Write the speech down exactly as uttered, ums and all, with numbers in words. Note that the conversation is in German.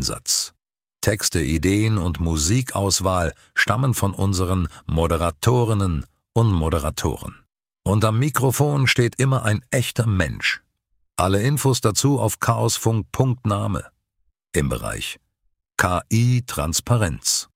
Einsatz. Texte, Ideen und Musikauswahl stammen von unseren Moderatorinnen und Moderatoren. Und am Mikrofon steht immer ein echter Mensch. Alle Infos dazu auf chaosfunk punkt name im Bereich K I-Transparenz.